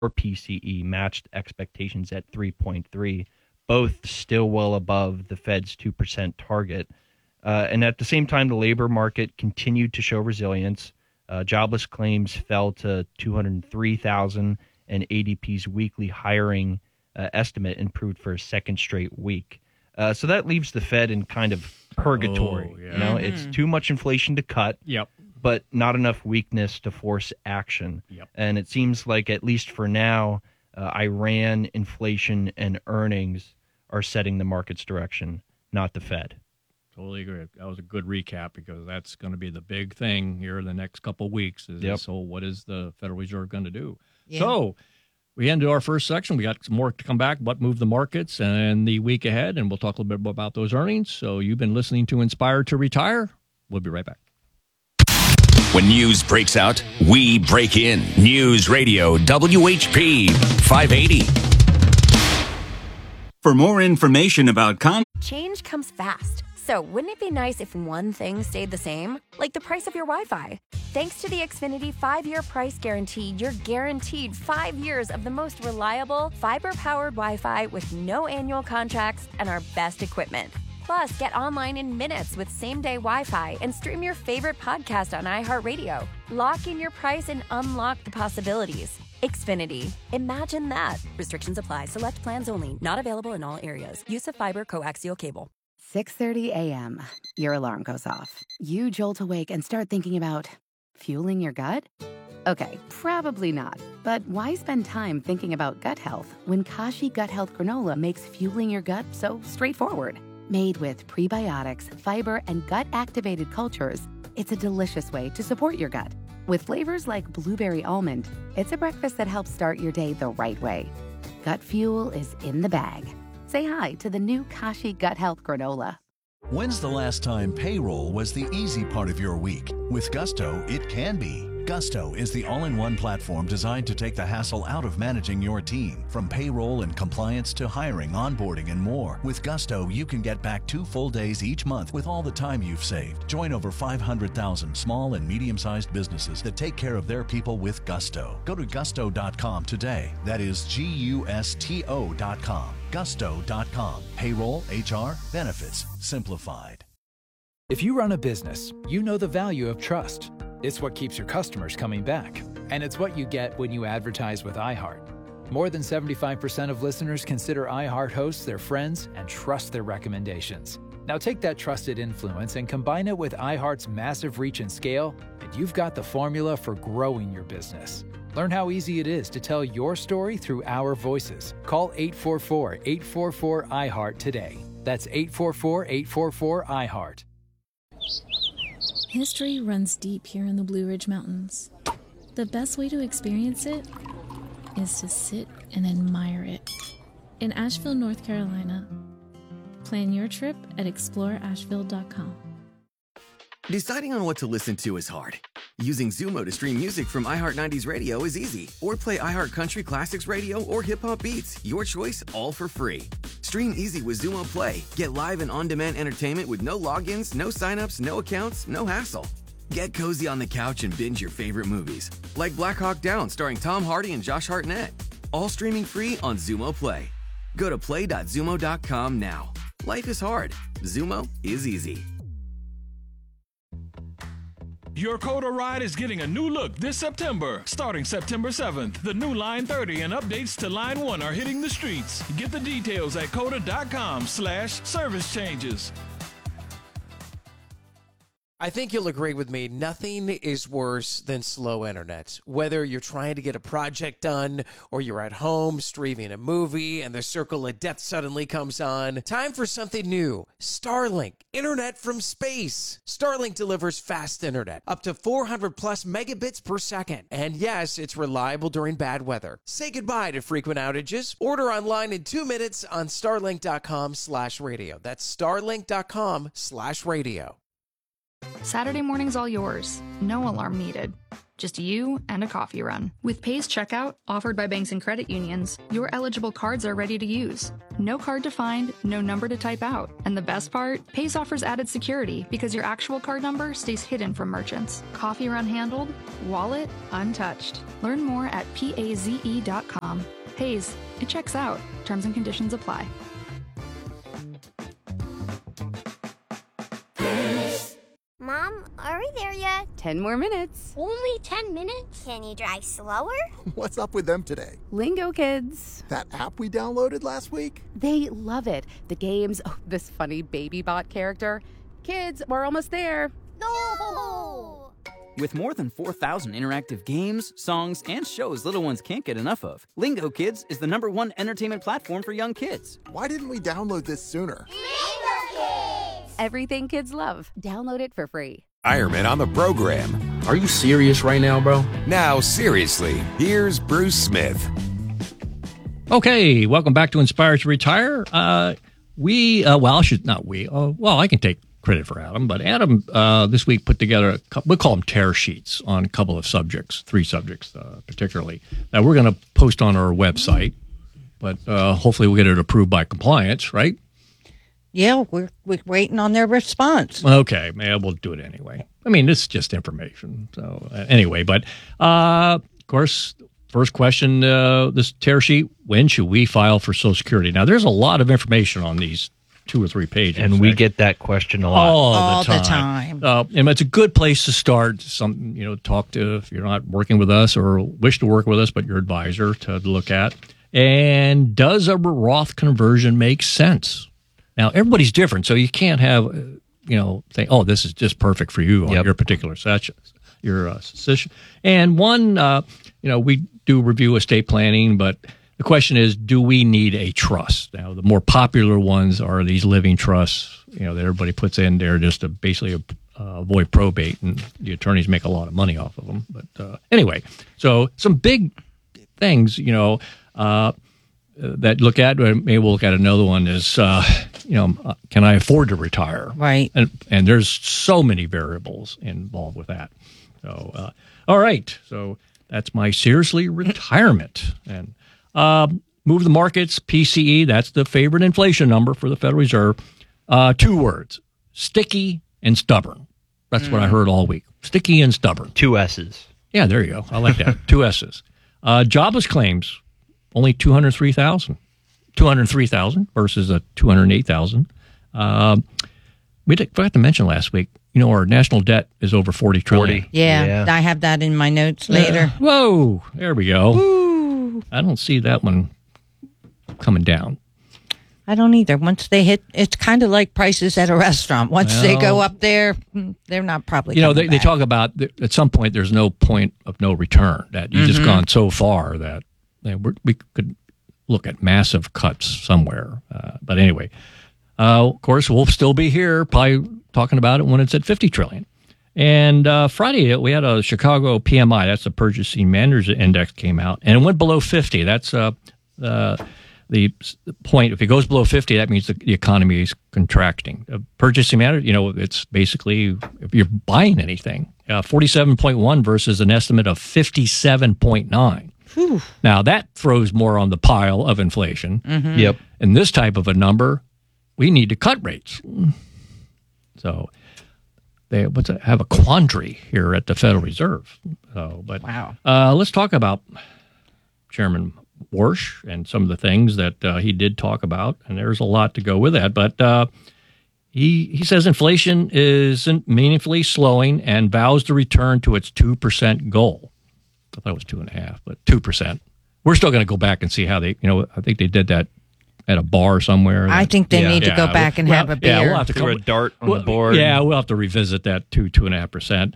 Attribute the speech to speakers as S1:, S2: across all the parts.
S1: PCE matched expectations at 3.3, both still well above the Fed's 2% target. And at the same time, the labor market continued to show resilience. Jobless claims fell to 203,000, and ADP's weekly hiring estimate improved for a second straight week. So that leaves the Fed in kind of purgatory.
S2: Yeah.
S1: You know, it's too much inflation to cut,
S2: Yep.
S1: but not enough weakness to force action.
S2: Yep.
S1: And it seems like, at least for now, Iran, inflation, and earnings are setting the market's direction, not the Fed.
S2: Totally agree. That was a good recap, because that's going to be the big thing here in the next couple of weeks. So what is the Federal Reserve going to do? Yeah. So we end our first section. We got some more to come back. What moved the markets and the week ahead, and we'll talk a little bit about those earnings. So you've been listening to Inspired to Retire. We'll be right back.
S3: When news breaks out, we break in. News Radio WHP 580.
S4: For more information about
S5: Change comes fast. So wouldn't it be nice if one thing stayed the same? Like the price of your Wi-Fi. Thanks to the Xfinity 5-year price guarantee, you're guaranteed 5 years of the most reliable, fiber-powered Wi-Fi with no annual contracts and our best equipment. Plus, get online in minutes with same-day Wi-Fi and stream your favorite podcast on iHeartRadio. Lock in your price and unlock the possibilities. Xfinity. Imagine that. Restrictions apply. Select plans only. Not available in all areas. Use of fiber coaxial cable.
S6: 6:30 a.m. Your alarm goes off. You jolt awake and start thinking about fueling your gut? Okay, probably not. But why spend time thinking about gut health when Kashi Gut Health Granola makes fueling your gut so straightforward? Made with prebiotics, fiber, and gut-activated cultures, it's a delicious way to support your gut. With flavors like blueberry almond, it's a breakfast that helps start your day the right way. Gut fuel is in the bag. Say hi to the new Kashi Gut Health Granola.
S7: When's the last time payroll was the easy part of your week? With Gusto, it can be. Gusto is the all-in-one platform designed to take the hassle out of managing your team. From payroll and compliance to hiring, onboarding, and more. With Gusto, you can get back 2 full days each month with all the time you've saved. Join over 500,000 small and medium-sized businesses that take care of their people with Gusto. Go to gusto.com today. That is GUSTO.com. Gusto.com. Payroll, HR, benefits, simplified.
S8: If you run a business, you know the value of trust. It's what keeps your customers coming back. And it's what you get when you advertise with iHeart. More than 75% of listeners consider iHeart hosts their friends and trust their recommendations. Now take that trusted influence and combine it with iHeart's massive reach and scale, and you've got the formula for growing your business. Learn how easy it is to tell your story through our voices. Call 844-844-iHeart today. That's 844-844-iHeart.
S9: History runs deep here in the Blue Ridge Mountains. The best way to experience it is to sit and admire it. In Asheville, North Carolina, plan your trip at exploreasheville.com.
S10: Deciding on what to listen to is hard. Using Zumo to stream music from iHeart 90s Radio is easy. Or play iHeart Country Classics Radio or Hip Hop Beats. Your choice, all for free. Stream easy with Zumo Play. Get live and on-demand entertainment with no logins, no signups, no accounts, no hassle. Get cozy on the couch and binge your favorite movies. Like Black Hawk Down starring Tom Hardy and Josh Hartnett. All streaming free on Zumo Play. Go to play.zumo.com now. Life is hard. Zumo is easy.
S11: Your Coda ride is getting a new look this September. Starting September 7th, the new Line 30 and updates to Line 1 are hitting the streets. Get the details at coda.com/service changes.
S12: I think you'll agree with me, nothing is worse than slow internet. Whether you're trying to get a project done or you're at home streaming a movie and the circle of death suddenly comes on, time for something new. Starlink, internet from space. Starlink delivers fast internet, up to 400 plus megabits per second. And yes, it's reliable during bad weather. Say goodbye to frequent outages. Order online in 2 minutes on starlink.com/radio. That's starlink.com/radio.
S13: Saturday morning's all yours. No alarm needed. Just you and a coffee run. With Pays Checkout, offered by banks and credit unions, your eligible cards are ready to use. No card to find, no number to type out. And the best part? Pays offers added security because your actual card number stays hidden from merchants. Coffee run handled, wallet untouched. Learn more at paze.com. Pays, it checks out. Terms and conditions apply.
S14: Mom, are we there yet?
S6: 10 more minutes.
S14: Only 10 minutes? Can you drive slower?
S15: What's up with them today?
S6: Lingo Kids.
S15: That app we downloaded last week?
S6: They love it. The games, this funny baby bot character. Kids, we're almost there.
S14: No!
S16: With more than 4,000 interactive games, songs, and shows little ones can't get enough of, Lingo Kids is the #1 entertainment platform for young kids.
S15: Why didn't we download this sooner?
S14: Lingo Kids!
S6: Everything kids love. Download it for free.
S3: Ironman on the program.
S17: Are you serious right now, bro?
S3: Now, seriously, here's Bruce Smith.
S2: Okay, welcome back to Inspire to Retire. I can take credit for Adam, but Adam this week put together we'll call them tear sheets on a couple of subjects, 3 subjects particularly, that we're going to post on our website, but hopefully we'll get it approved by compliance, right?
S18: Yeah, we're waiting on their response.
S2: Okay, we'll do it anyway. I mean, this is just information. So anyway, but of course, first question, this tear sheet, when should we file for Social Security? Now, there's a lot of information on these 2 or 3 pages.
S1: And we get that question a lot.
S2: All the time. And it's a good place to start. Talk to, if you're not working with us or wish to work with us, but your advisor to look at. And does a Roth conversion make sense? Now, everybody's different, so you can't have, say, oh, this is just perfect for you on your particular situation. And one, we do review estate planning, but the question is, do we need a trust? Now, the more popular ones are these living trusts, that everybody puts in there just to basically avoid probate, and the attorneys make a lot of money off of them. But anyway, so some big things, that look at, maybe we'll look at another one is, can I afford to retire?
S18: Right.
S2: And there's so many variables involved with that. So, all right. So that's my Seriously Retirement. And move the markets, PCE, that's the favorite inflation number for the Federal Reserve. 2 words, sticky and stubborn. That's what I heard all week. Sticky and stubborn.
S1: 2 S's.
S2: Yeah, there you go. I like that. 2 S's. Jobless claims, only 203,000 versus 208,000. We forgot to mention last week, our national debt is over 40 trillion.
S18: Yeah, I have that in my notes later.
S2: Whoa, there we go. Woo. I don't see that one coming down.
S18: I don't either. Once they hit, it's kind of like prices at a restaurant. Once they go up there, they're not probably
S2: they talk about at some point there's no point of no return, that you've just gone so far that we could look at massive cuts somewhere. But anyway, of course, we'll still be here probably talking about it when it's at 50 trillion. And Friday, we had a Chicago PMI. That's the Purchasing Managers Index came out, and it went below 50. That's the point. If it goes below 50, that means the economy is contracting. Purchasing Managers, it's basically if you're buying anything, 47.1 versus an estimate of 57.9. Now, that throws more on the pile of inflation.
S18: Mm-hmm.
S1: Yep.
S2: And this type of a number, we need to cut rates. So they have a quandary here at the Federal Reserve.
S18: Wow.
S2: Let's talk about Chairman Warsh and some of the things that he did talk about, and there's a lot to go with that. But he says inflation isn't meaningfully slowing and vows to return to its 2% goal. I thought it was 2.5%, but 2%. We're still going to go back and see how they, I think they did that at a bar somewhere.
S18: I think they need to go back and have a beer.
S2: Yeah, we'll have to
S1: throw a dart on the board.
S2: Yeah, we'll have to revisit that 2.5%.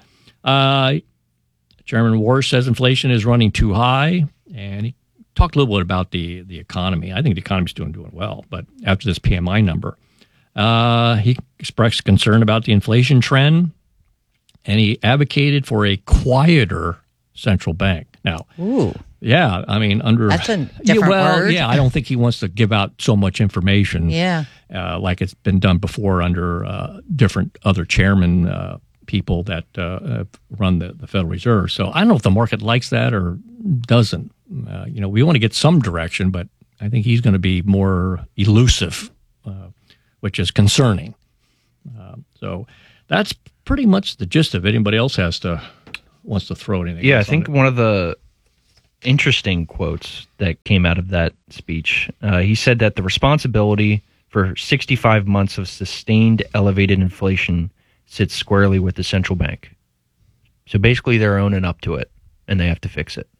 S2: Chairman Warsh says inflation is running too high, and he talked a little bit about the economy. I think the economy's doing well, but after this PMI number, he expressed concern about the inflation trend, and he advocated for a quieter central bank. Now, yeah, I mean,
S18: that's a different word.
S2: Yeah, I don't think he wants to give out so much information.
S18: Yeah,
S2: like it's been done before under different other chairmen people that run the Federal Reserve. So I don't know if the market likes that or doesn't. We want to get some direction, but I think he's going to be more elusive, which is concerning. So that's pretty much the gist of it. Anybody else wants to throw anything?
S1: Yeah, I think one of the interesting quotes that came out of that speech, he said that the responsibility for 65 months of sustained elevated inflation sits squarely with the central bank. So basically they're owning up to it, and they have to fix it.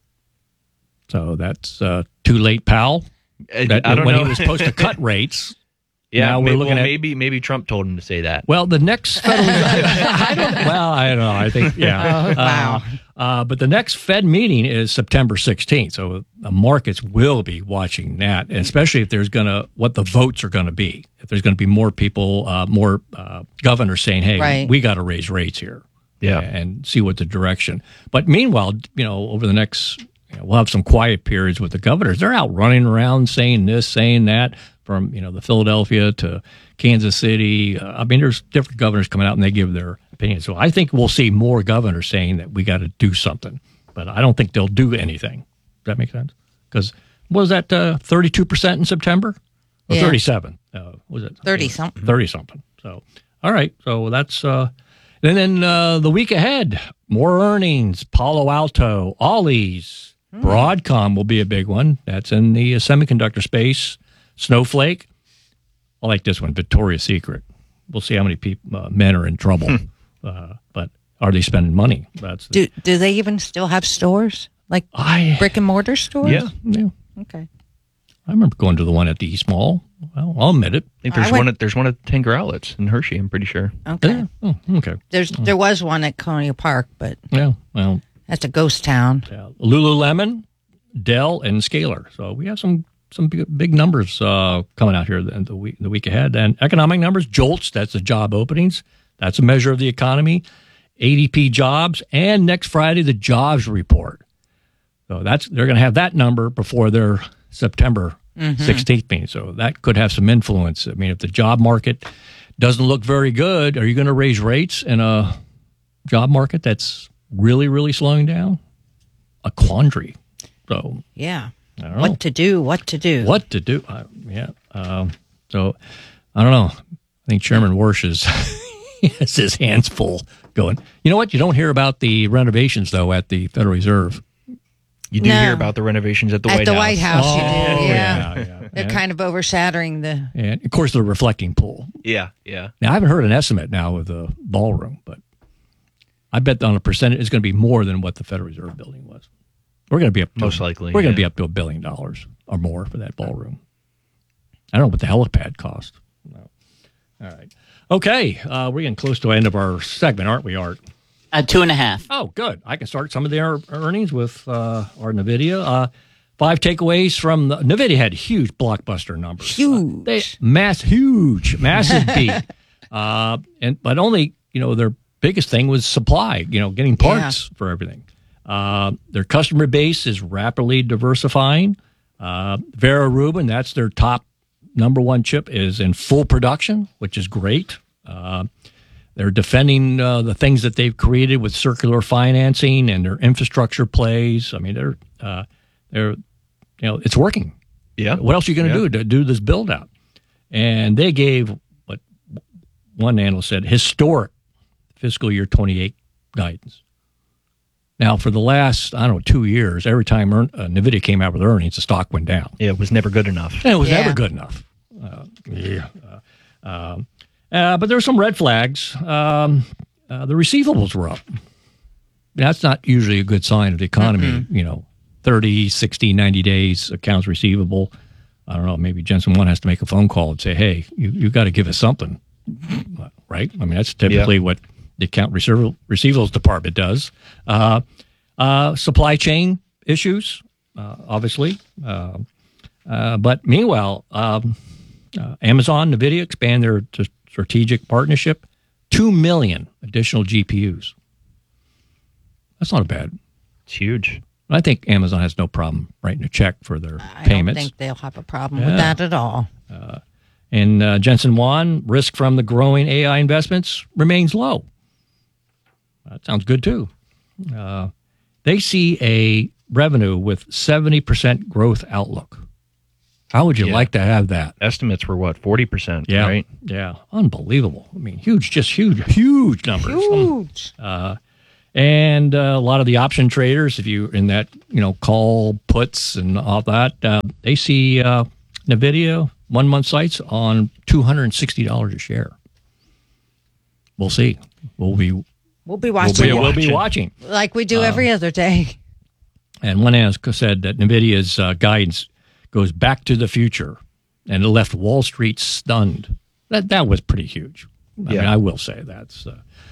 S2: So that's too late, pal.
S1: I don't know.
S2: When he was supposed to cut rates.
S1: Yeah,
S2: now we're looking at
S1: maybe Trump told him to say that.
S2: Well, the next Federal I don't know. I think
S18: Wow.
S2: But the next Fed meeting is September 16th, so the markets will be watching that, and especially if there's what the votes are going to be. If there's going to be more people, more governors saying, "Hey,
S18: right.
S2: we got to raise rates here," and see what the direction. But meanwhile, over the next, we'll have some quiet periods with the governors. They're out running around saying this, saying that. From the Philadelphia to Kansas City, there's different governors coming out and they give their opinion. So I think we'll see more governors saying that we got to do something, but I don't think they'll do anything. Does that make sense? Because what was that 32% in September? Or 37? Was it
S18: 30 something?
S2: 30 something. So all right, so that's and then the week ahead, more earnings. Palo Alto, Ollie's, Broadcom will be a big one. That's in the semiconductor space. Snowflake, I like this one, Victoria's Secret. We'll see how many men are in trouble, but are they spending money?
S18: Do they even still have stores, like brick and mortar stores?
S2: Yeah.
S18: Okay.
S2: I remember going to the one at the East Mall. Well, I'll admit it.
S1: I think there's one at Tanger Outlets in Hershey, I'm pretty sure.
S18: Okay.
S2: Yeah. Oh, okay.
S18: There was one at Colonial Park, but that's a ghost town.
S2: Yeah. Lululemon, Dell, and Scalar. So we have some big numbers coming out here the week ahead. And economic numbers, JOLTS, that's the job openings. That's a measure of the economy. ADP jobs, and next Friday, the jobs report. So they're going to have that number before their September 16th meeting. So that could have some influence. If the job market doesn't look very good, are you going to raise rates in a job market that's really, really slowing down? A quandary. So
S18: yeah.
S2: I don't know.
S18: What to do?
S2: So I don't know. I think Chairman Warsh has his hands full going. You know what? You don't hear about the renovations, though, at the Federal Reserve.
S1: You do hear about the renovations at the White House.
S18: At the White House, you do.
S2: Yeah.
S18: They're kind of overshadowing the...
S2: And, of course, the reflecting pool.
S1: Yeah.
S2: Now, I haven't heard an estimate now of the ballroom, but I bet on a percentage it's going to be more than what the Federal Reserve building was. We're going to be up to,
S1: most likely.
S2: We're going to be up to $1 billion or more for that ballroom. I don't know what the helipad cost. No. All right. Okay. We're getting close to the end of our segment, aren't we, Art?
S19: 2.5.
S2: Oh, good. I can start some of their earnings with our NVIDIA. 5 takeaways from NVIDIA had huge blockbuster numbers.
S18: Huge.
S2: Massive beat. But only, their biggest thing was supply, getting parts for everything. Their customer base is rapidly diversifying. Vera Rubin, that's their top number one chip, is in full production, which is great. They're defending the things that they've created with circular financing and their infrastructure plays. They're it's working.
S1: Yeah.
S2: What else are you going to do to do this build out? And they gave what one analyst said, historic fiscal year 28 guidance. Now, for the last, 2 years, every time NVIDIA came out with earnings, the stock went down.
S1: Yeah, it was never good enough.
S2: And it was never good enough. But there were some red flags. The receivables were up. That's not usually a good sign of the economy. 30, 60, 90 days accounts receivable. I don't know, maybe Jensen One has to make a phone call and say, hey, you got to give us something, right? That's typically what the account receivables department does. Supply chain issues, obviously. But meanwhile, Amazon, NVIDIA expand their strategic partnership, 2 million additional GPUs. That's not bad.
S1: It's huge.
S2: I think Amazon has no problem writing a check for their payments.
S18: I don't think they'll have a problem with that at all.
S2: And Jensen Huang, risk from the growing AI investments remains low. That sounds good, too. They see a revenue with 70% growth outlook. How would you like to have that?
S1: Estimates were what, 40%,
S2: yeah,
S1: right?
S2: Yeah, unbelievable. I mean, huge numbers.
S18: Huge.
S2: And a lot of the option traders, if you in that, call puts and all that, they see NVIDIA 1 month sights on $260 a share. We'll see. We'll be watching. We'll be watching.
S18: Like we do every other day.
S2: And one analyst said that NVIDIA's guidance goes back to the future, and it left Wall Street stunned. That was pretty huge. I mean, I will say that's.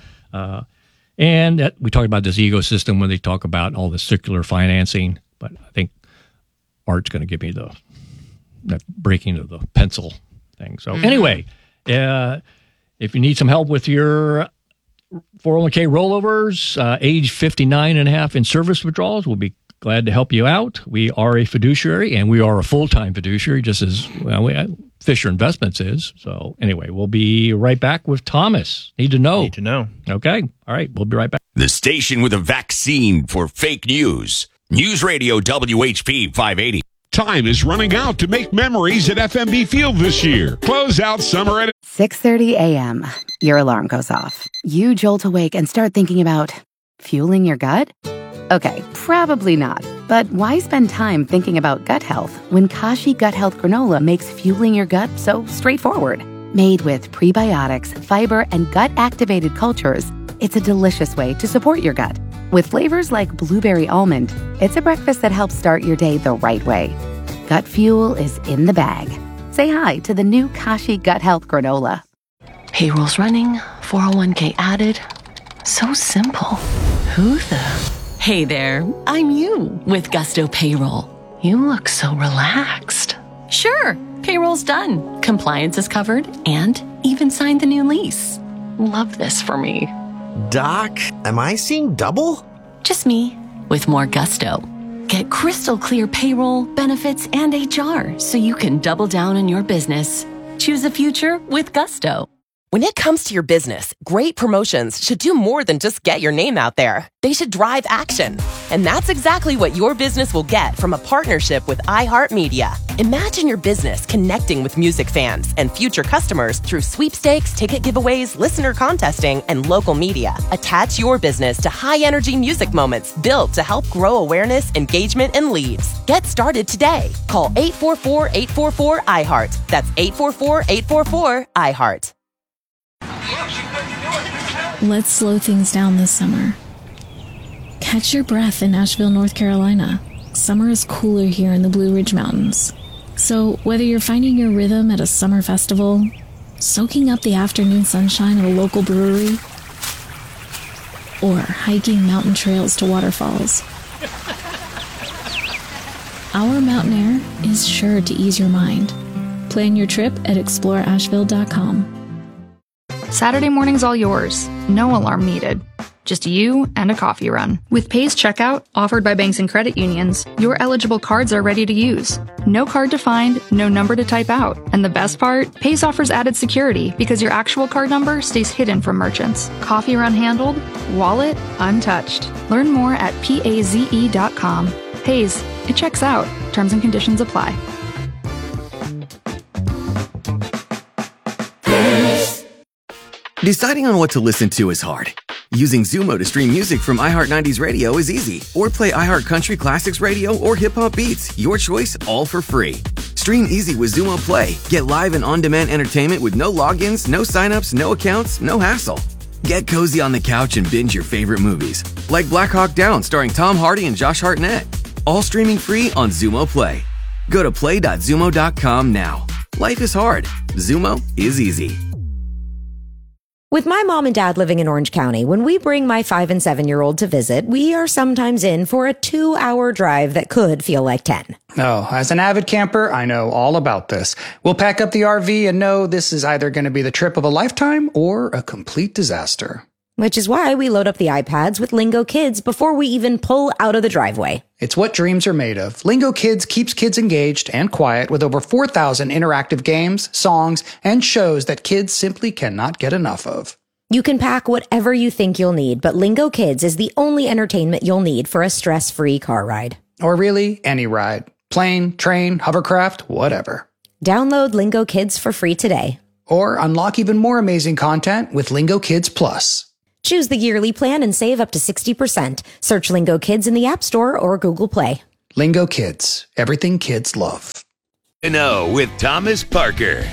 S2: And we talked about this ecosystem when they talk about all the circular financing, but I think Art's going to give me that breaking of the pencil thing. So anyway, if you need some help with your 401k rollovers, age 59 and a half in service withdrawals, we'll be glad to help you out. We are a fiduciary, and we are a full-time fiduciary, just as Fisher Investments is. So anyway, we'll be right back with Thomas. Need to know. Okay. All right. We'll be right back.
S3: The station with a vaccine for fake news. News Radio WHP 580.
S19: Time is running out to make memories at FMB Field this year. Close out summer at
S6: 6:30 a.m. Your alarm goes off. You jolt awake and start thinking about fueling your gut? Okay, probably not. But why spend time thinking about gut health when Kashi Gut Health Granola makes fueling your gut so straightforward? Made with prebiotics, fiber, and gut-activated cultures, it's a delicious way to support your gut. With flavors like blueberry almond, it's a breakfast that helps start your day the right way. Gut fuel is in the bag. Say hi to the new Kashi Gut Health Granola.
S20: Payroll's running, 401k added. So simple. Who the... Hey there, I'm you with Gusto Payroll. You look so relaxed. Sure, payroll's done. Compliance is covered and even signed the new lease. Love this for me.
S21: Doc, am I seeing double?
S20: Just me with more Gusto. Get crystal clear payroll, benefits, and HR so you can double down on your business. Choose a future with Gusto.
S22: When it comes to your business, great promotions should do more than just get your name out there. They should drive action. And that's exactly what your business will get from a partnership with iHeartMedia. Imagine your business connecting with music fans and future customers through sweepstakes, ticket giveaways, listener contesting, and local media. Attach your business to high-energy music moments built to help grow awareness, engagement, and leads. Get started today. Call 844-844-IHEART. That's 844-844-IHEART.
S9: Let's slow things down this summer. Catch your breath in Asheville, North Carolina. Summer is cooler here in the Blue Ridge Mountains. So whether you're finding your rhythm at a summer festival, soaking up the afternoon sunshine at a local brewery, or hiking mountain trails to waterfalls, our mountain air is sure to ease your mind. Plan your trip at exploreasheville.com.
S13: Saturday morning's all yours. No alarm needed. Just you and a coffee run. With Pays Checkout, offered by banks and credit unions, your eligible cards are ready to use. No card to find, no number to type out. And the best part? Pays offers added security because your actual card number stays hidden from merchants. Coffee run handled, wallet untouched. Learn more at paze.com. Pays, it checks out. Terms and conditions apply.
S10: Deciding on what to listen to is hard. Using Zumo to stream music from iHeart 90s Radio is easy. Or play iHeart Country Classics Radio or Hip Hop Beats. Your choice, all for free. Stream easy with Zumo Play. Get live and on-demand entertainment with no logins, no signups, no accounts, no hassle. Get cozy on the couch and binge your favorite movies. Like Black Hawk Down starring Tom Hardy and Josh Hartnett. All streaming free on Zumo Play. Go to play.zumo.com now. Life is hard. Zumo is easy.
S23: With my mom and dad living in Orange County, when we bring my 5- and 7-year-old to visit, we are sometimes in for a 2-hour drive that could feel like 10.
S24: Oh, as an avid camper, I know all about this. We'll pack up the RV and know this is either going to be the trip of a lifetime or a complete disaster.
S23: Which is why we load up the iPads with Lingo Kids before we even pull out of the driveway.
S24: It's what dreams are made of. Lingo Kids keeps kids engaged and quiet with over 4,000 interactive games, songs, and shows that kids simply cannot get enough of.
S23: You can pack whatever you think you'll need, but Lingo Kids is the only entertainment you'll need for a stress-free car ride.
S24: Or really, any ride. Plane, train, hovercraft, whatever.
S23: Download Lingo Kids for free today.
S24: Or unlock even more amazing content with Lingo Kids Plus.
S23: Choose the yearly plan and save up to 60%. Search Lingo Kids in the App Store or Google Play.
S24: Lingo Kids. Everything kids love.
S3: To know with Thomas Parker.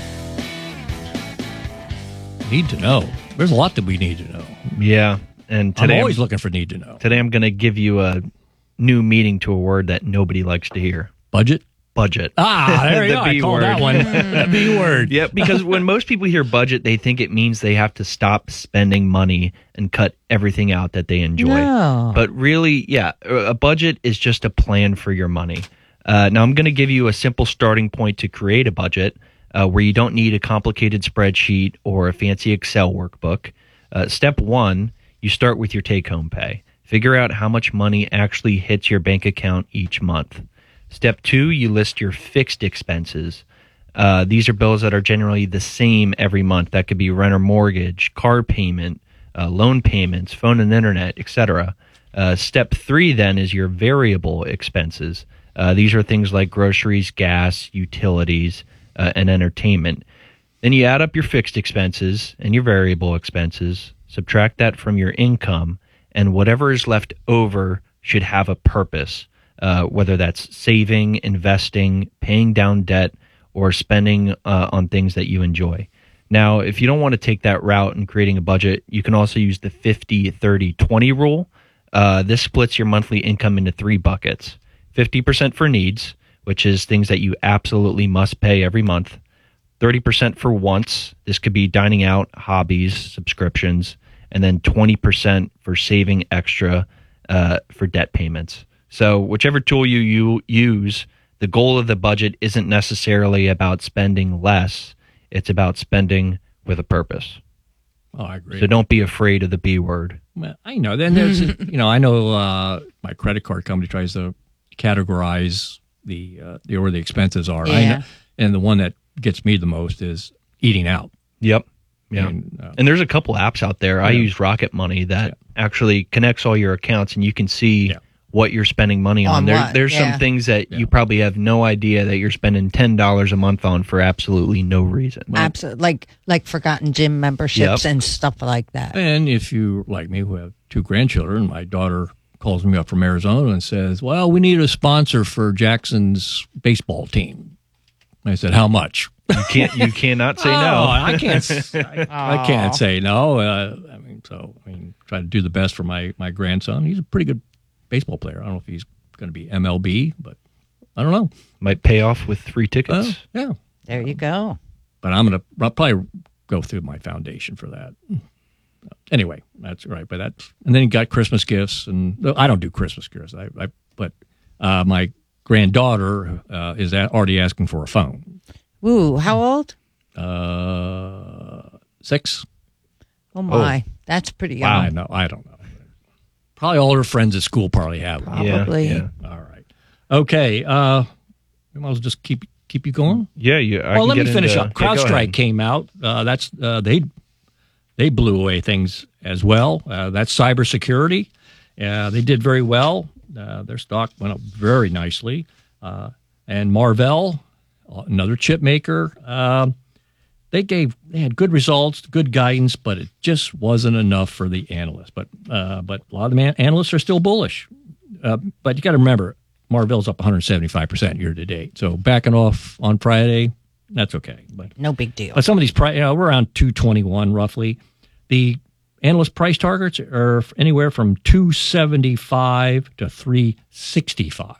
S2: Need to know. There's a lot that we need to know.
S1: Yeah. And today
S2: I'm always looking for need to know.
S1: Today I'm going to give you a new meaning to a word that nobody likes to hear.
S2: Budget?
S1: Budget.
S2: There you go. I called that one. The B word.
S1: Yeah, because when most people hear budget, they think it means they have to stop spending money and cut everything out that they enjoy.
S18: No.
S1: But really, yeah, a budget is just a plan for your money. Now, I'm going to give you a simple starting point to create a budget where you don't need a complicated spreadsheet or a fancy Excel workbook. Step one, you start with your take-home pay. Figure out how much money actually hits your bank account each month. Step two, you list your fixed expenses. These are bills that are generally the same every month. That could be rent or mortgage, car payment, loan payments, phone and internet, etc. Step three, then, is your variable expenses. These are things like groceries, gas, utilities, and entertainment. Then you add up your fixed expenses and your variable expenses, subtract that from your income, and whatever is left over should have a purpose. Whether that's saving, investing, paying down debt, or spending on things that you enjoy. Now, if you don't want to take that route in creating a budget, you can also use the 50-30-20 rule. This splits your monthly income into three buckets. 50% for needs, which is things that you absolutely must pay every month. 30% for wants. This could be dining out, hobbies, subscriptions. And then 20% for saving extra for debt payments. So whichever tool you use, the goal of the budget isn't necessarily about spending less. It's about spending with a purpose.
S2: Oh, I agree.
S1: So don't be afraid of the B word.
S2: Well, I know. Then there's, I know my credit card company tries to categorize where the expenses are.
S18: Yeah.
S2: I know, and the one that gets me the most is eating out.
S1: Yep. Yeah. And there's a couple apps out there. I use Rocket Money that actually connects all your accounts, and you can see what you're spending money on. There's some things that you probably have no idea that you're spending $10 a month on for absolutely no reason.
S18: Absolutely, like forgotten gym memberships and stuff like that.
S2: And if you, like me, who have two grandchildren, my daughter calls me up from Arizona and says, well, we need a sponsor for Jackson's baseball team. I said, how much?
S1: You cannot say no.
S2: I can't. I can't say no. Try to do the best for my grandson. He's a pretty good baseball player. I don't know if he's going to be MLB, but I don't know.
S1: Might pay off with free tickets.
S2: Yeah.
S18: There you go.
S2: But I'll probably go through my foundation for that. Anyway, that's right. But and then you got Christmas gifts, and I don't do Christmas gifts. But my granddaughter is already asking for a phone.
S18: Ooh, how old?
S2: 6.
S18: Oh my, that's pretty young.
S2: Wow, I don't know. Probably all her friends at school probably have one.
S18: Probably.
S2: Yeah. All right. Okay. We might as well just keep you going.
S1: Yeah.
S2: Let me finish up. CrowdStrike came out. They blew away things as well. That's cybersecurity. They did very well. Their stock went up very nicely. And Marvell, another chip maker, they had good results, good guidance, but it just wasn't enough for the analysts. But a lot of the analysts are still bullish. But you got to remember, Marvell's up 175% year to date. So backing off on Friday, that's okay. But
S18: no big deal.
S2: But some of these we're around 221 roughly. The analyst price targets are anywhere from 275 to 365.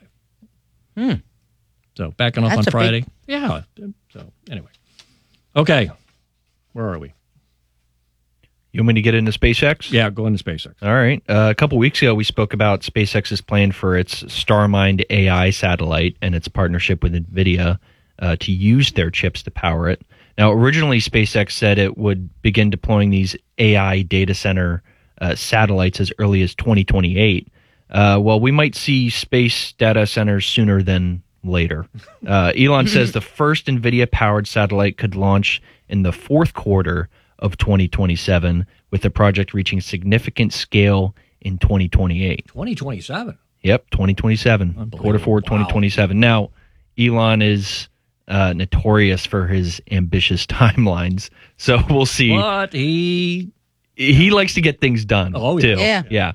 S2: So backing off on Friday. Yeah. So anyway. Okay. Where are we?
S1: You want me to get into SpaceX?
S2: Yeah, go into SpaceX.
S1: All right. A couple weeks ago, we spoke about SpaceX's plan for its Starmind AI satellite and its partnership with NVIDIA to use their chips to power it. Now, originally, SpaceX said it would begin deploying these AI data center satellites as early as 2028. Well, we might see space data centers sooner than later. Elon says the first NVIDIA-powered satellite could launch in the fourth quarter of 2027, with the project reaching significant scale in 2028.
S2: 2027?
S1: Yep, 2027. Quarter 4, 2027. Now, Elon is notorious for his ambitious timelines, so we'll see.
S2: But he
S1: likes to get things done, too.
S18: Yeah.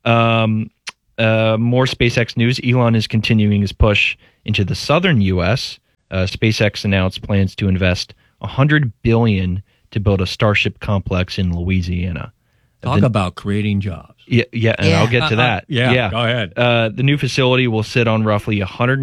S1: More SpaceX news. Elon is continuing his push into the southern U.S. SpaceX announced plans to invest $100 billion to build a Starship complex in Louisiana.
S2: Talk about creating jobs.
S1: Yeah, and I'll get to that.
S2: Go ahead.
S1: The new facility will sit on roughly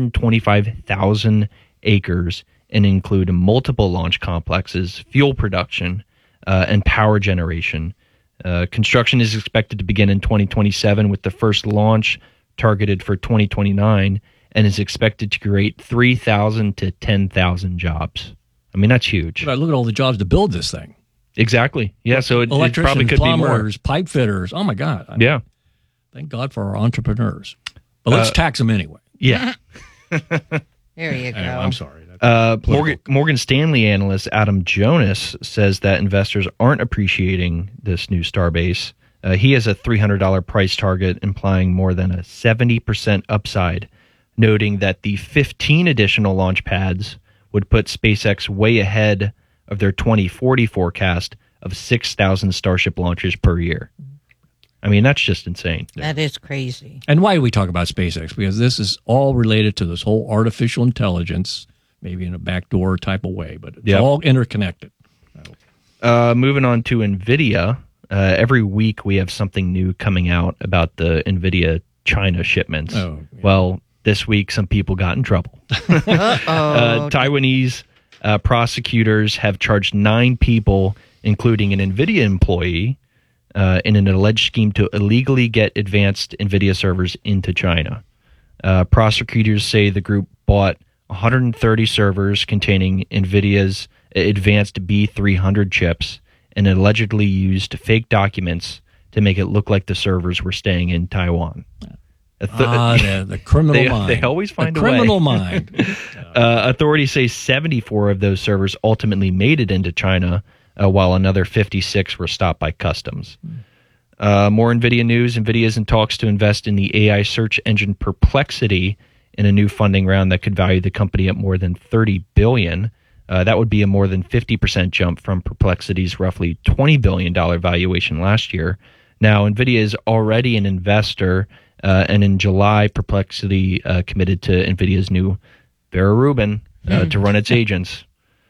S1: 125,000 acres and include multiple launch complexes, fuel production, and power generation. Construction is expected to begin in 2027, with the first launch targeted for 2029, and is expected to create 3,000 to 10,000 jobs. I mean, that's huge.
S2: But look at all the jobs to build this thing.
S1: Exactly. Yeah, so it probably could
S2: plumbers,
S1: be more.
S2: Pipe fitters. Oh, my God. Thank God for our entrepreneurs. But let's tax them anyway.
S1: Yeah.
S18: There you go.
S2: Anyway, I'm sorry.
S1: Morgan Stanley analyst Adam Jonas says that investors aren't appreciating this new Starbase. He has a $300 price target, implying more than a 70% upside, noting that the 15 additional launch pads would put SpaceX way ahead of their 2040 forecast of 6,000 Starship launches per year. I mean, that's just insane.
S18: That is crazy.
S2: And why do we talk about SpaceX? Because this is all related to this whole artificial intelligence, maybe in a backdoor type of way, but it's all interconnected.
S1: Moving on to NVIDIA. Every week we have something new coming out about the NVIDIA China shipments. Well, this week some people got in trouble. Taiwanese prosecutors have charged 9 people, including an NVIDIA employee, in an alleged scheme to illegally get advanced NVIDIA servers into China. Prosecutors say the group bought 130 servers containing NVIDIA's advanced B300 chips and allegedly used fake documents to make it look like the servers were staying in Taiwan.
S2: The criminal mind.
S1: They always find
S2: the
S1: a way.
S2: criminal mind.
S1: Authorities say 74 of those servers ultimately made it into China, while another 56 were stopped by customs. More NVIDIA news. NVIDIA is in talks to invest in the AI search engine Perplexity in a new funding round that could value the company at more than $30 billion. That would be a more than 50% jump from Perplexity's roughly $20 billion valuation last year. Now, NVIDIA is already an investor, and in July, Perplexity committed to NVIDIA's new Vera Rubin to run its agents.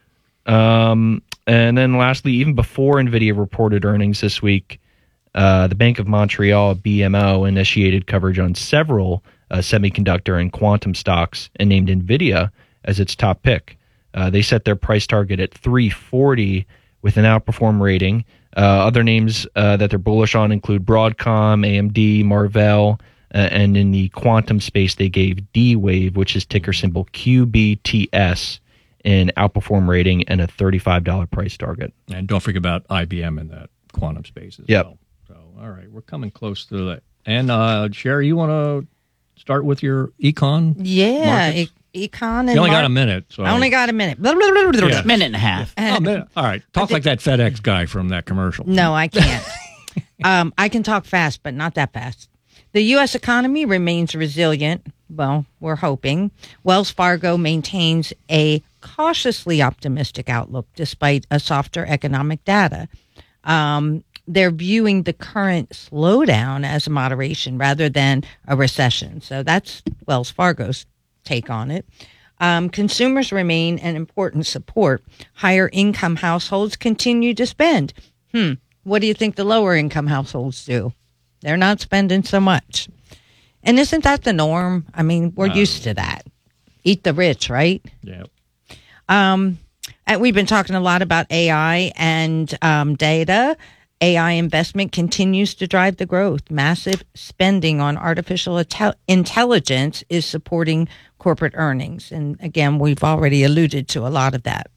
S1: And then lastly, even before NVIDIA reported earnings this week, the Bank of Montreal, BMO, initiated coverage on several semiconductor and quantum stocks and named NVIDIA as its top pick. They set their price target at $340 with an outperform rating. Other names that they're bullish on include Broadcom, AMD, Marvell, and in the quantum space, they gave D-Wave, which is ticker symbol QBTS, an outperform rating and a $35 price target.
S2: And don't forget about IBM in that quantum space as well. So, all right, we're coming close to that. And Sherry, you want to start with your econ?
S18: Yeah, econ. And
S2: you only got a minute. So
S18: I only got a minute.
S2: Yeah.
S16: Minute and a half.
S2: Minute. All right, talk like that FedEx guy from that commercial.
S18: No, I can't. I can talk fast, but not that fast. The U.S. economy remains resilient. Well, we're hoping. Wells Fargo maintains a cautiously optimistic outlook despite a softer economic data. They're viewing the current slowdown as a moderation rather than a recession. So that's Wells Fargo's take on it. Consumers remain an important support. Higher income households continue to spend. What do you think the lower income households do? They're not spending so much. And isn't that the norm? I mean, we're used to that. Eat the rich, right?
S2: Yeah.
S18: And we've been talking a lot about AI and data. AI investment continues to drive the growth. Massive spending on artificial intelligence is supporting corporate earnings. And again, we've already alluded to a lot of that.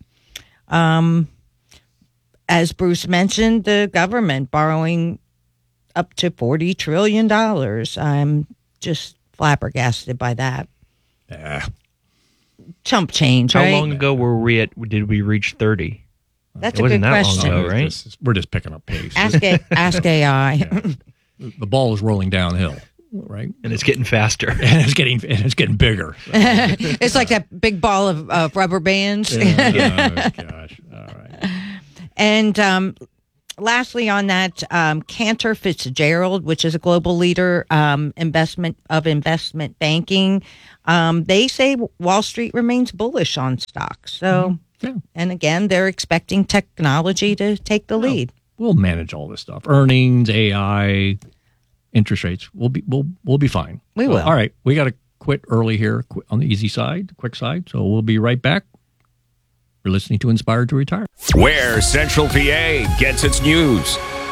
S18: As Bruce mentioned, the government borrowing up to $40 trillion. I'm just flabbergasted by that.
S2: Yeah.
S18: Chump change, right?
S1: How long ago did we reach 30?
S18: That's a good question.
S1: Long ago, right?
S2: We're just picking up pace.
S18: Ask AI.
S2: Yeah. The ball is rolling downhill, right?
S1: And it's getting faster.
S2: And it's getting bigger. So.
S18: It's like that big ball of rubber bands.
S2: Oh, gosh. All right.
S18: And lastly on that, Cantor Fitzgerald, which is a global leader investment banking, they say Wall Street remains bullish on stocks. So, and again, they're expecting technology to take the lead.
S2: We'll manage all this stuff. Earnings, AI, interest rates. We'll be fine.
S18: We will.
S2: All right. We got to quit early here on the easy side, quick side. So we'll be right back. You're listening to Inspired to Retire.
S3: Where Central PA gets its news.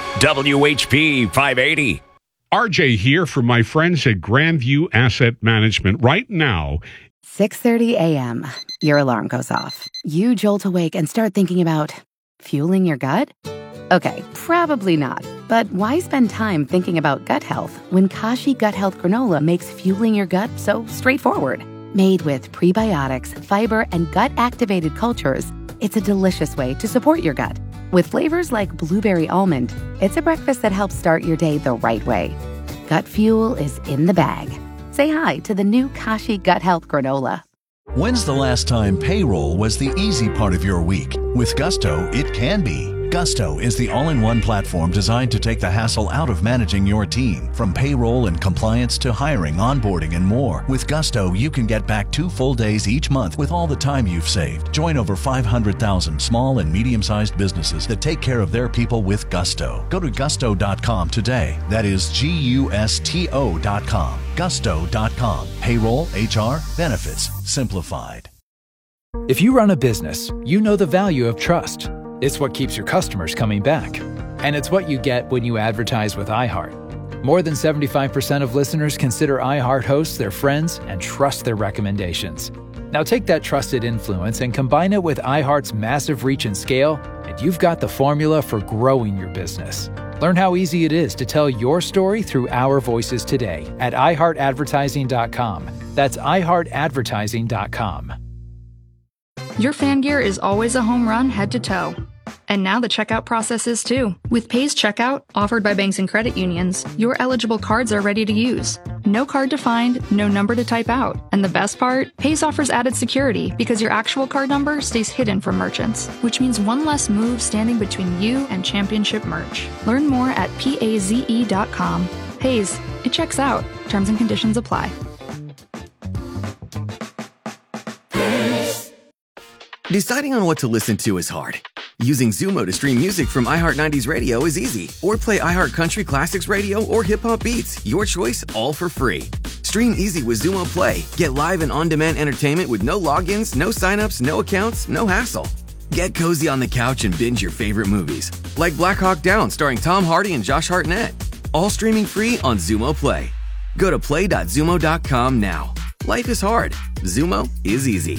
S3: WHP 580.
S19: RJ here from my friends at Grandview Asset Management. Right now,
S6: 6:30 a.m. Your alarm goes off. You jolt awake and start thinking about fueling your gut? Okay, probably not. But why spend time thinking about gut health when Kashi Gut Health Granola makes fueling your gut so straightforward? Made with prebiotics, fiber, and gut-activated cultures, it's a delicious way to support your gut. With flavors like blueberry almond, it's a breakfast that helps start your day the right way. Gut fuel is in the bag. Say hi to the new Kashi Gut Health Granola.
S4: When's the last time payroll was the easy part of your week? With Gusto, it can be. Gusto is the all-in-one platform designed to take the hassle out of managing your team. From payroll and compliance to hiring, onboarding, and more. With Gusto, you can get back 2 full days each month with all the time you've saved. Join over 500,000 small and medium-sized businesses that take care of their people with Gusto. Go to gusto.com today. That is Gusto.com. Gusto.com. Payroll, HR, benefits, simplified.
S5: If you run a business, you know the value of trust. It's what keeps your customers coming back. And it's what you get when you advertise with iHeart. More than 75% of listeners consider iHeart hosts their friends and trust their recommendations. Now take that trusted influence and combine it with iHeart's massive reach and scale, and you've got the formula for growing your business. Learn how easy it is to tell your story through our voices today at iHeartAdvertising.com. That's iHeartAdvertising.com.
S13: Your fan gear is always a home run head to toe. And now the checkout process is too. With Pays Checkout, offered by banks and credit unions, your eligible cards are ready to use. No card to find, no number to type out. And the best part? Pays offers added security because your actual card number stays hidden from merchants, which means one less move standing between you and championship merch. Learn more at PAZE.com. Pays, it checks out. Terms and conditions apply.
S10: Deciding on what to listen to is hard. Using Zumo to stream music from iHeart 90s Radio is easy. Or play iHeart Country Classics Radio or Hip Hop Beats. Your choice, all for free. Stream easy with Zumo Play. Get live and on-demand entertainment with no logins, no signups, no accounts, no hassle. Get cozy on the couch and binge your favorite movies. Like Black Hawk Down starring Tom Hardy and Josh Hartnett. All streaming free on Zumo Play. Go to play.zumo.com now. Life is hard. Zumo is easy.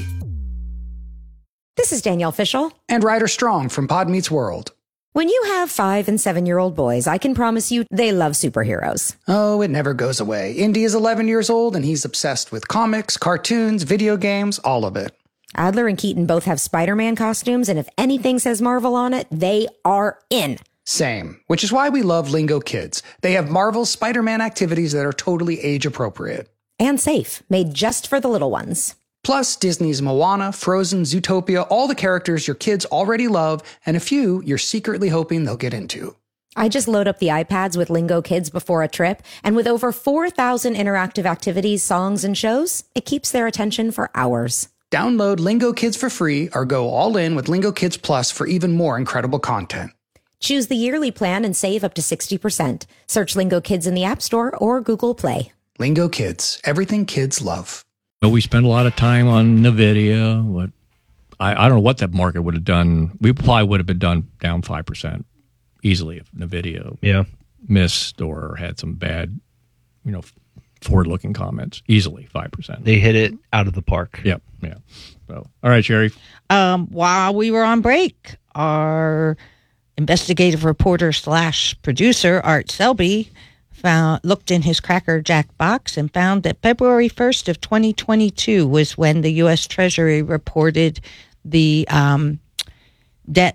S23: This is Danielle Fishel.
S24: And Ryder Strong from Pod Meets World.
S23: When you have 5- and 7-year-old boys, I can promise you they love superheroes.
S24: Oh, it never goes away. Indy is 11 years old, and he's obsessed with comics, cartoons, video games, all of it.
S23: Adler and Keaton both have Spider-Man costumes, and if anything says Marvel on it, they are in.
S24: Same, which is why we love Lingo Kids. They have Marvel's Spider-Man activities that are totally age-appropriate.
S23: And safe, made just for the little ones.
S24: Plus, Disney's Moana, Frozen, Zootopia, all the characters your kids already love, and a few you're secretly hoping they'll get into.
S23: I just load up the iPads with Lingo Kids before a trip, and with over 4,000 interactive activities, songs, and shows, it keeps their attention for hours.
S24: Download Lingo Kids for free or go all in with Lingo Kids Plus for even more incredible content.
S23: Choose the yearly plan and save up to 60%. Search Lingo Kids in the App Store or Google Play.
S24: Lingo Kids, everything kids love.
S2: But we spend a lot of time on NVIDIA. I don't know what that market would have done. We probably would have been down 5% easily if NVIDIA missed or had some bad, forward-looking comments. Easily 5%.
S1: They hit it out of the park.
S2: Yep. Yeah. So, all right, Sherry.
S18: While we were on break, our investigative reporter / producer, Art Selby, looked in his Cracker Jack box and found that February 1st of 2022 was when the U.S. Treasury reported the debt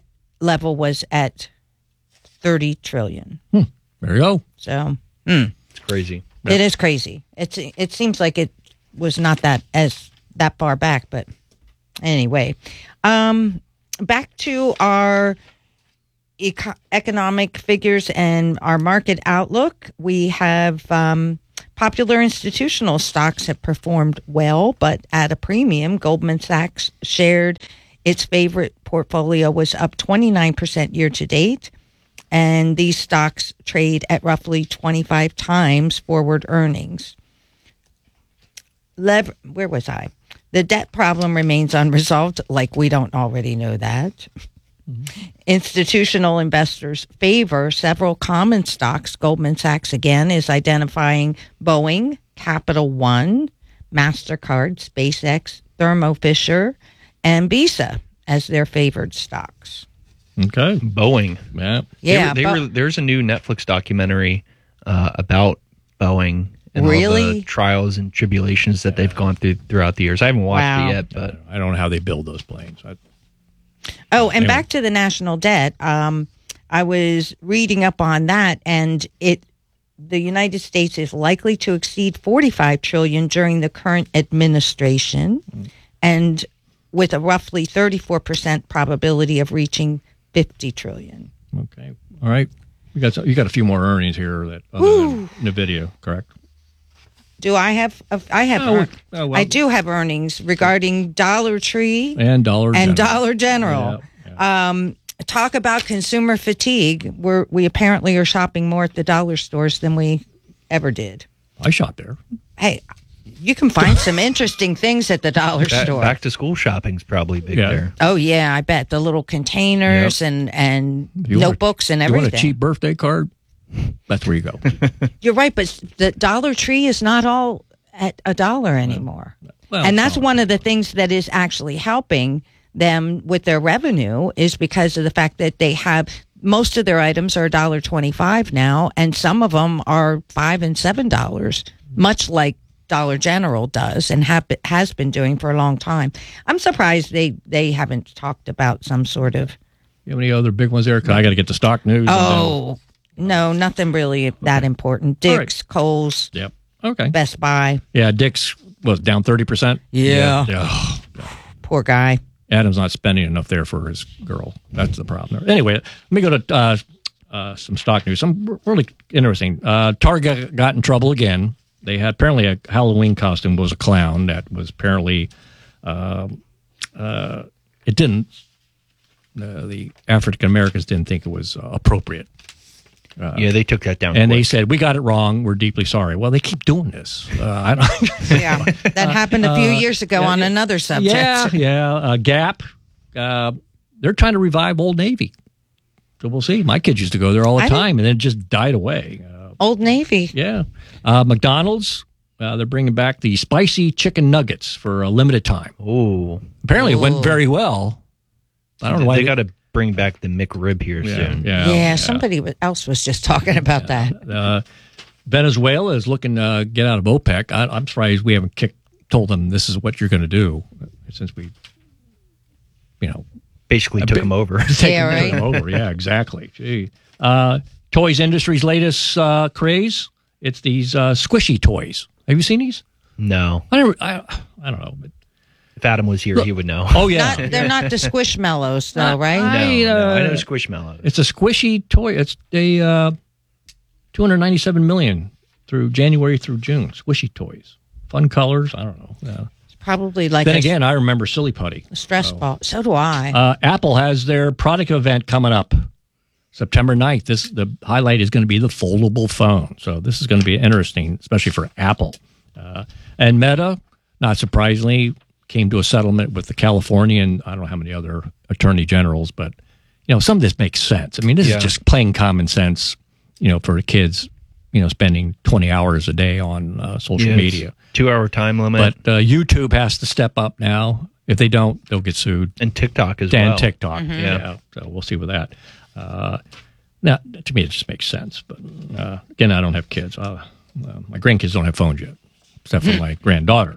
S18: level was at 30 trillion.
S2: There you go.
S18: So
S1: it's crazy.
S18: It is crazy. It seems like it was not that far back, but anyway, back to our economic figures and our market outlook. We have popular institutional stocks have performed well, but at a premium. Goldman Sachs shared its favorite portfolio was up 29% year to date. And these stocks trade at roughly 25 times forward earnings. Where was I? The debt problem remains unresolved, like we don't already know that. Mm-hmm. Institutional investors favor several common stocks. Goldman Sachs, again, is identifying Boeing, Capital One, MasterCard, SpaceX, Thermo Fisher, and Visa as their favored stocks.
S2: Okay.
S1: Boeing.
S2: Yeah.
S1: There's a new Netflix documentary about Boeing and all the trials and tribulations that they've gone throughout the years. I haven't watched it yet, but
S2: I don't know how they build those planes.
S18: Back to the national debt. I was reading up on that, and the United States is likely to exceed $45 trillion during the current administration, and with a roughly 34% probability of reaching $50 trillion.
S2: Okay. All right. You got a few more earnings here that other than NVIDIA, correct?
S18: Do I have? I do have earnings regarding Dollar Tree
S2: and Dollar
S18: General. Yeah. Talk about consumer fatigue. We apparently are shopping more at the dollar stores than we ever did.
S2: I shop there.
S18: Hey, you can find some interesting things at the dollar store.
S1: Back to school shopping's probably big there.
S18: Oh yeah, I bet the little containers and notebooks and everything.
S2: You want a cheap birthday card? That's where you go.
S18: You're right, but the Dollar Tree is not all at $1 anymore. Well, and that's one of the things that is actually helping them with their revenue is because of the fact that they have most of their items are $1.25 now, and some of them are $5 and $7, much like Dollar General does and has been doing for a long time. I'm surprised they haven't talked about some sort of.
S2: You have any other big ones there? I got to get the stock news.
S18: Oh. No, nothing really that important. Dick's, right. Kohl's,
S2: okay,
S18: Best Buy.
S2: Yeah, Dick's was down 30%.
S18: Yeah. Poor guy.
S2: Adam's not spending enough there for his girl. That's the problem. Anyway, let me go to some stock news. Some really interesting. Target got in trouble again. They had apparently a Halloween costume was a clown that was apparently it didn't. The African Americans didn't think it was appropriate.
S1: They took that down.
S2: And quick. They said, we got it wrong. We're deeply sorry. Well, they keep doing this.
S18: That happened a few years ago on another subject.
S2: Gap. They're trying to revive Old Navy. So we'll see. My kids used to go there all the time, and then it just died away.
S18: Old Navy.
S2: Yeah. McDonald's. They're bringing back the spicy chicken nuggets for a limited time.
S1: Oh.
S2: Apparently it went very well. I don't know why
S1: they got to bring back the McRib here soon.
S2: Yeah,
S18: somebody else was just talking about that.
S2: Venezuela is looking to get out of OPEC. I'm surprised we haven't told them this is what you're going to do since we,
S1: basically took them over.
S2: Took them over. Yeah, exactly. Gee. Toys Industry's latest craze. It's these squishy toys. Have you seen these?
S1: No.
S2: I don't know. But
S1: if Adam was here, he would know.
S2: Oh, yeah.
S18: They're not the Squishmallows, though, right?
S1: No, I know Squishmallows.
S2: It's a squishy toy. It's a $297 million through January through June. Squishy toys. Fun colors. I don't know.
S18: It's probably like
S2: Then again, I remember Silly Putty.
S18: Stress ball. So do I.
S2: Apple has their product event coming up September 9th. The highlight is going to be the foldable phone. So this is going to be interesting, especially for Apple. And Meta, not surprisingly, came to a settlement with the California and I don't know how many other attorney generals, but some of this makes sense. I mean, this is just plain common sense, for the kids, spending 20 hours a day on social media.
S1: 2-hour time limit.
S2: But YouTube has to step up now. If they don't, they'll get sued.
S1: And TikTok as well.
S2: And TikTok,
S1: yeah.
S2: So we'll see with that. Now, to me, it just makes sense. But again, I don't have kids. My grandkids don't have phones yet, except for my granddaughter.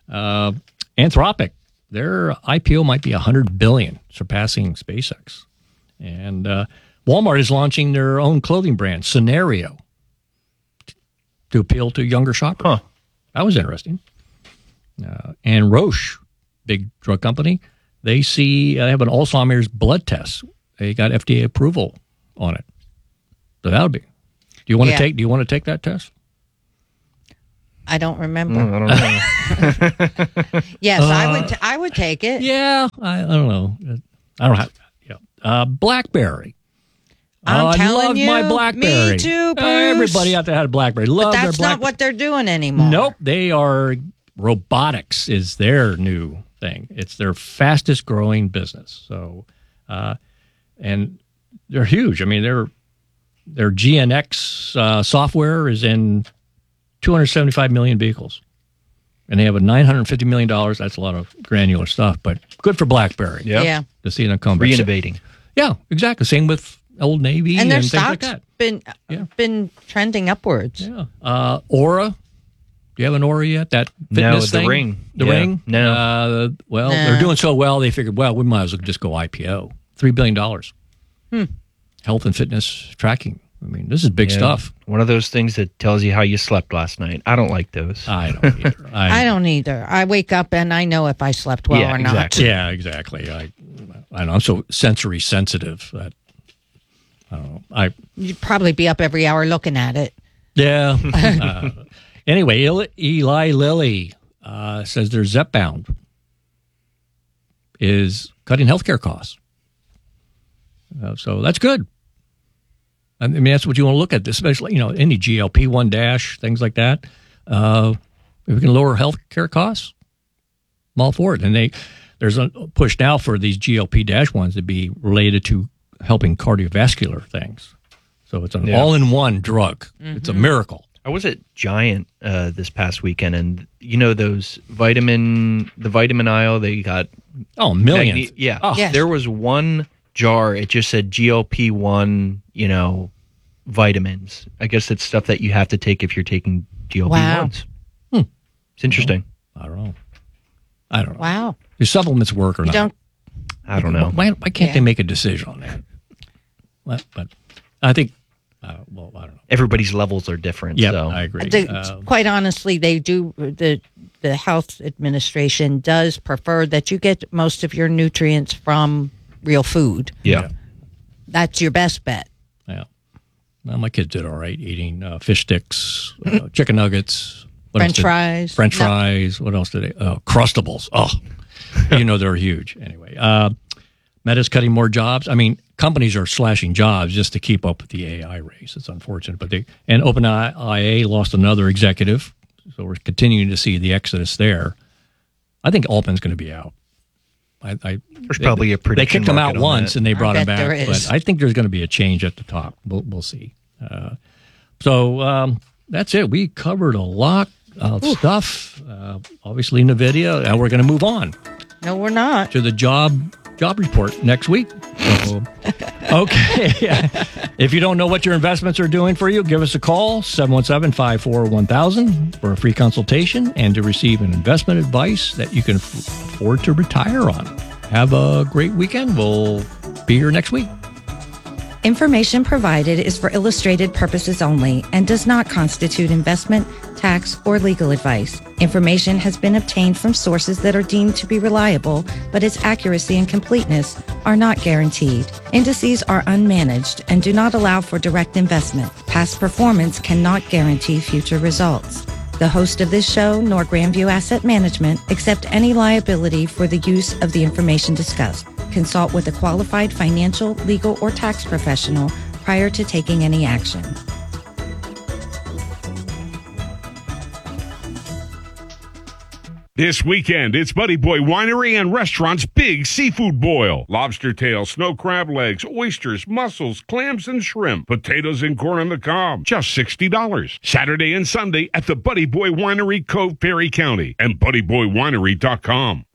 S2: Anthropic, their IPO might be $100 billion, surpassing SpaceX. And Walmart is launching their own clothing brand, Scenario, to appeal to younger shoppers.
S1: Huh.
S2: That was interesting. And Roche, big drug company, they have an Alzheimer's blood test. They got FDA approval on it. So that'll be. Do you want to take that test?
S18: I don't remember.
S1: I don't know.
S18: Yes, I would take it.
S2: Yeah, I don't know. I don't have. Yeah. BlackBerry.
S18: I'm telling
S2: loved
S18: you,
S2: my BlackBerry.
S18: Me too, Bruce.
S2: Everybody out there had a BlackBerry.
S18: But that's not what they're doing anymore.
S2: Nope, they are. Robotics is their new thing. It's their fastest growing business. So, and they're huge. I mean, their GNX software is in 275 million vehicles, and they have a $950 million. That's a lot of granular stuff, but good for BlackBerry.
S18: Yeah.
S2: To see them come back.
S1: Reinnovating.
S2: Yeah, exactly. Same with Old Navy
S18: and their
S2: things like
S18: stock's
S2: that.
S18: been trending upwards.
S2: Yeah. Aura. Do you have an Aura yet? That fitness thing?
S1: The Ring.
S2: The Ring?
S1: No.
S2: They're doing so well, they figured, we might as well just go IPO. $3 billion. Health and fitness tracking. I mean, this is big stuff.
S1: One of those things that tells you how you slept last night. I don't like those.
S2: I don't either.
S18: I don't either. I wake up and I know if I slept well or not.
S2: Yeah, exactly. I know. I'm so sensory sensitive that I don't know.
S18: You'd probably be up every hour looking at it.
S2: Yeah. Anyway, Eli Lilly says their Zepbound is cutting healthcare costs. So that's good. I mean, that's what you want to look at, especially, any GLP-1 dash, things like that. If we can lower healthcare costs, I'm all for it. And there's a push now for these GLP dash ones to be related to helping cardiovascular things. So it's an all-in-one drug. Mm-hmm. It's a miracle.
S1: I was at Giant this past weekend, and those the vitamin aisle, they got
S2: millions.
S1: Yes. There was one jar. It just said GLP-1, vitamins. I guess it's stuff that you have to take if you're taking GLP-1s.
S18: Wow.
S1: It's interesting.
S2: I don't know.
S18: Wow.
S2: Do supplements work or not?
S1: I don't know.
S2: Why can't they make a decision on that? But I think. I don't know.
S1: Everybody's levels are different.
S2: Yeah,
S1: so.
S2: I agree.
S18: Quite honestly, they do. The health administration does prefer that you get most of your nutrients from real food.
S1: Yeah.
S18: That's your best bet.
S2: Yeah. Well, my kids did all right eating fish sticks, chicken nuggets,
S18: French fries.
S2: What else did they? Crustables. Oh, they're huge. Anyway, Meta's cutting more jobs. I mean, companies are slashing jobs just to keep up with the AI race. It's unfortunate, but OpenAI lost another executive, so we're continuing to see the exodus there. I think Altman's going to be out.
S1: There's probably a prediction.
S2: They kicked him out once, and they brought him back.
S18: But
S2: I think there's going to be a change at the top. We'll see. So that's it. We covered a lot of stuff. Obviously, NVIDIA, and we're going to move on.
S18: No, we're not.
S2: To the job report next week. So, okay. If you don't know what your investments are doing for you, give us a call, 717-541-1000 for a free consultation and to receive an investment advice that you can afford to retire on. Have a great weekend. We'll be here next week.
S23: Information provided is for illustrated purposes only and does not constitute investment, tax, or legal advice. Information has been obtained from sources that are deemed to be reliable, but its accuracy and completeness are not guaranteed. Indices are unmanaged and do not allow for direct investment. Past performance cannot guarantee future results. The host of this show, nor Grandview Asset Management, accept any liability for the use of the information discussed. Consult with a qualified financial, legal, or tax professional prior to taking any action.
S19: This weekend, it's Buddy Boy Winery and Restaurant's Big Seafood Boil. Lobster tail, snow crab legs, oysters, mussels, clams, and shrimp. Potatoes and corn on the cob. Just $60. Saturday and Sunday at the Buddy Boy Winery, Cove Perry County. And BuddyBoyWinery.com.